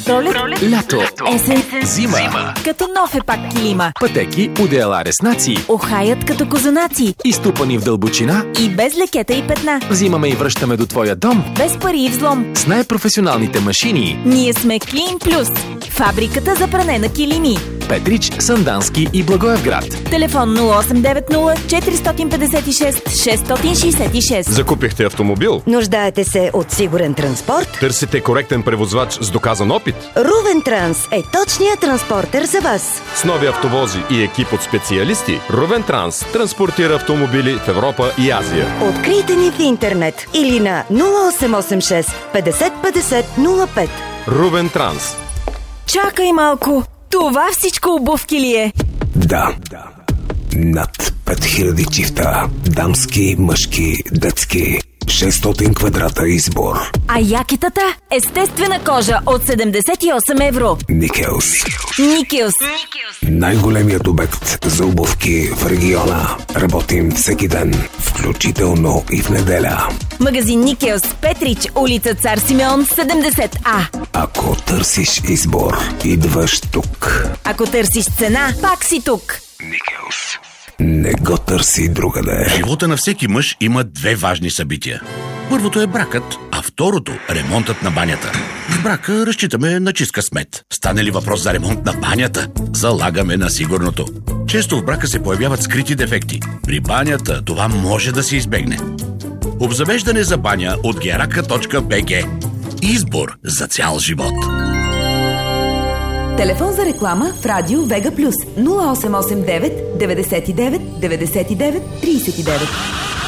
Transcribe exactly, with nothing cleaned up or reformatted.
Пролет, лято, есен, зима, зима. Като нов е пак килима. Пътеки, одеяла, реснаци, Охаят като козунаци. изтупани в дълбочина. И без лекета и петна. Взимаме и връщаме до твоя дом. Без пари и взлом. С най-професионалните машини. Ние сме Клин Плюс. Фабриката за пране на килими. Петрич, Сандански и Благоевград. Телефон нула осем девет нула четири пет шест шест шест шест. Закупихте автомобил? Нуждаете се от сигурен транспорт? Търсите коректен превозвач с доказан опит? Рувен Транс е точният транспортер за вас. С нови автовози и екип от специалисти, Рувен Транс транспортира автомобили в Европа и Азия. Открийте ни в интернет или на нула осем осем шест петдесет петдесет нула пет. Рувен Транс. Чакай малко. Това всичко обувки ли е? Да. Над пет хиляди чифта. Дамски, мъжки, детски. шестстотин квадрата избор. А якетата? Естествена кожа от седемдесет и осем евро. Никелс. Никелс. Най-големият обект за обувки в региона. Работим всеки ден, включително и в неделя. Магазин Никелс, Петрич, улица Цар Симеон, седемдесет А. Ако търсиш избор, идваш тук. Ако търсиш цена, пак си тук. Никелс. Не го търси другаде. В живота на всеки мъж има две важни събития. Първото е бракът, а второто – ремонтът на банята. В брака разчитаме на чист късмет. Стане ли въпрос за ремонт на банята? Залагаме на сигурното. Често в брака се появяват скрити дефекти. При банята това може да се избегне. Обзавеждане за баня от герака точка би джи. Избор за цял живот. Телефон за реклама в Радио Вега Плюс нула осем осем девет деветдесет и девет деветдесет и девет тридесет и девет.